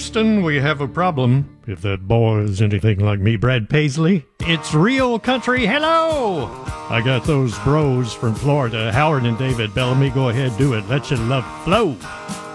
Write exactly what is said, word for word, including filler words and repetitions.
Houston, we have a problem. If that boy is anything like me, Brad Paisley, it's real country. Hello! I got those bros from Florida, Howard and David Bellamy. Go ahead, do it. Let your love flow.